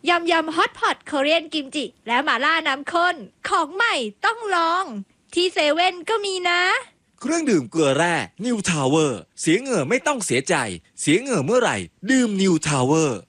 ยำฮอตพอตเกาหลีกิมจิและหม่าล่าน้ำข้นของใหม่ต้องลองที่เซเว่นก็มีนะเครื่องดื่มเกลือแร่นิวทาวเวอร์เสียเหงื่อไม่ต้องเสียใจเสียเหงื่อเมื่อไหร่ดื่มนิวทาวเวอร์